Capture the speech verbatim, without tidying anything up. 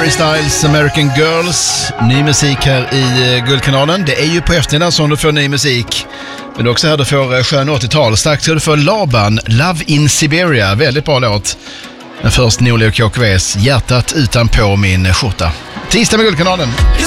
Harry Styles, American Girls. Ny musik här i Guldkanalen. Det är ju på eftermiddagen som du får ny musik. Men det är också här du får skön åttiotal. Strax ska du få Laban, Love in Siberia. Väldigt bra låt. Men först Norli och K K V:s Hjärtat utanpå min skjorta. Tisdag med Guldkanalen.